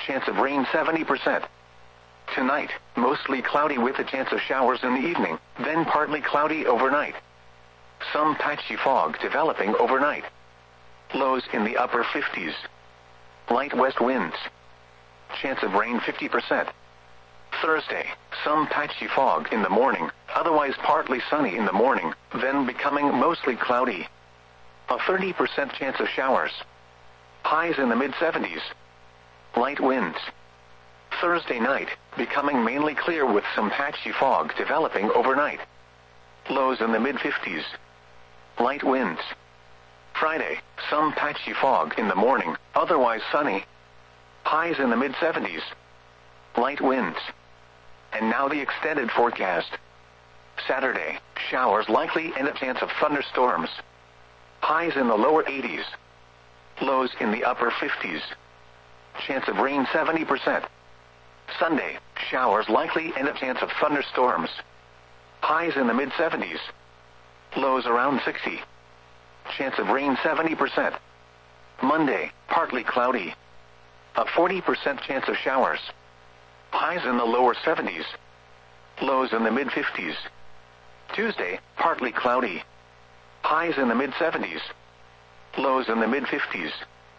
chance of rain 70%. Tonight, mostly cloudy with a chance of showers in the evening, then partly cloudy overnight. Some patchy fog developing overnight. Lows in the upper 50s. Light west winds. Chance of rain 50%. Thursday, some patchy fog in the morning, otherwise partly sunny in the morning, then becoming mostly cloudy. A 30% chance of showers. Highs in the mid-70s. Light winds. Thursday night, becoming mainly clear with some patchy fog developing overnight. Lows in the mid-50s. Light winds. Friday, some patchy fog in the morning, otherwise sunny. Highs in the mid-70s. Light winds. And now the extended forecast. Saturday, showers likely and a chance of thunderstorms. Highs in the lower 80s. Lows in the upper 50s. Chance of rain 70%. Sunday, showers likely and a chance of thunderstorms. Highs in the mid-70s. Lows around 60. Chance of rain 70%. Monday, partly cloudy. A 40% chance of showers. Highs in the lower 70s. Lows in the mid-50s. Tuesday, partly cloudy. Highs in the mid-70s. Lows in the mid-50s.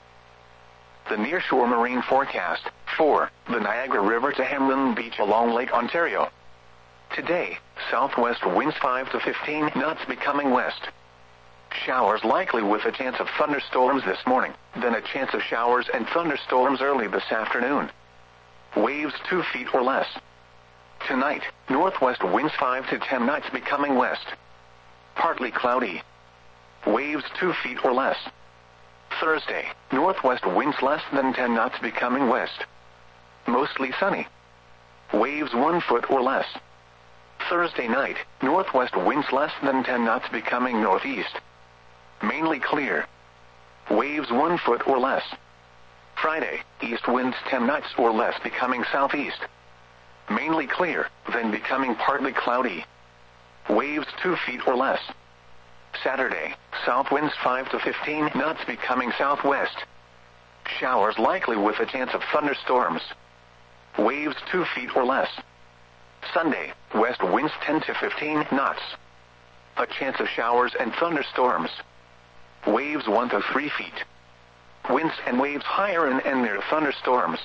The nearshore marine forecast, for the Niagara River to Hamlin Beach along Lake Ontario. Today, southwest winds 5 to 15 knots becoming west. Showers likely with a chance of thunderstorms this morning, then a chance of showers and thunderstorms early this afternoon. Waves 2 feet or less. Tonight, northwest winds 5 to 10 knots becoming west. Partly cloudy. Waves 2 feet or less. Thursday, northwest winds less than 10 knots becoming west. Mostly sunny. Waves 1 foot or less. Thursday night, northwest winds less than 10 knots becoming northeast. Mainly clear. Waves 1 foot or less. Friday, east winds 10 knots or less becoming southeast. Mainly clear, then becoming partly cloudy. Waves 2 feet or less. Saturday, south winds 5 to 15 knots becoming southwest. Showers likely with a chance of thunderstorms. Waves 2 feet or less. Sunday, west winds 10 to 15 knots. A chance of showers and thunderstorms. Waves 1 to 3 feet. Winds and waves higher and near thunderstorms.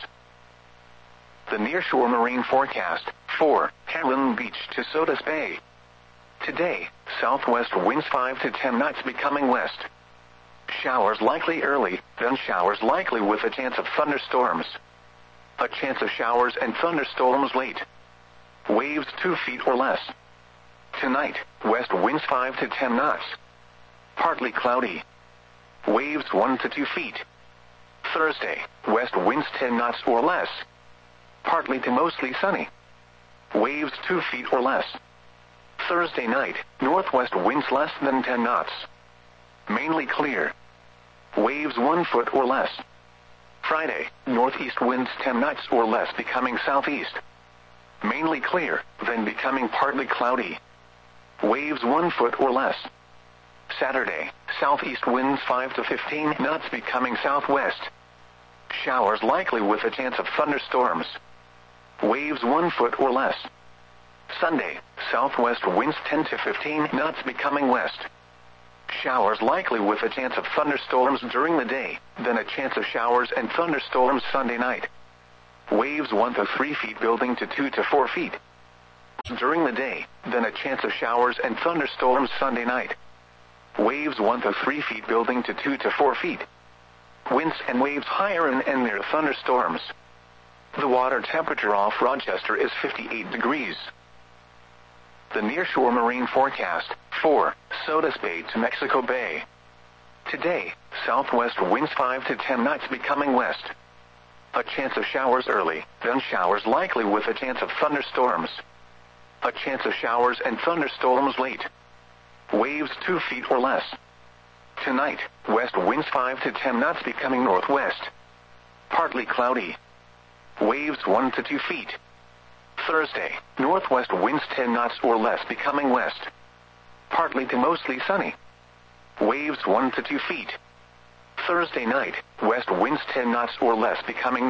The nearshore marine forecast, for Hamlin Beach to Sodus Bay. Today, southwest winds 5 to 10 knots becoming west. Showers likely early, then showers likely with a chance of thunderstorms. A chance of showers and thunderstorms late. Waves 2 feet or less. Tonight, west winds 5 to 10 knots. Partly cloudy. Waves 1 to 2 feet. Thursday, west winds 10 knots or less. Partly to mostly sunny. Waves 2 feet or less. Thursday night, northwest winds less than 10 knots. Mainly clear. Waves 1 foot or less. Friday, northeast winds 10 knots or less becoming southeast. Mainly clear, then becoming partly cloudy. Waves 1 foot or less. Saturday, southeast winds 5 to 15 knots becoming southwest. Showers likely with a chance of thunderstorms. Waves 1 foot or less. Sunday, southwest winds 10 to 15 knots becoming west. Showers likely with a chance of thunderstorms during the day, then a chance of showers and thunderstorms Sunday night. Waves 1 to 3 feet building to 2 to 4 feet. During the day, then a chance of showers and thunderstorms Sunday night. Waves 1 to 3 feet building to 2 to 4 feet. Winds and waves higher and near thunderstorms. The water temperature off Rochester is 58 degrees. The nearshore marine forecast, for Sodus Bay to Mexico Bay. Today, southwest winds 5 to 10 knots becoming west. A chance of showers early, then showers likely with a chance of thunderstorms. A chance of showers and thunderstorms late. Waves 2 feet or less. Tonight, west winds 5 to 10 knots becoming northwest. Partly cloudy. Waves 1 to 2 feet. Thursday, northwest winds 10 knots or less becoming west. Partly to mostly sunny. Waves 1 to 2 feet. Thursday night, west winds 10 knots or less becoming